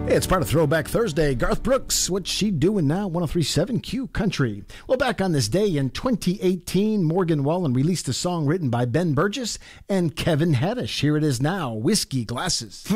It's part of Throwback Thursday. Garth Brooks, what's she doing now? 103.7 Q Country. Well, back on this day in 2018, Morgan Wallen released a song written by Ben Burgess and Kevin Haddish. Here it is now, Whiskey Glasses.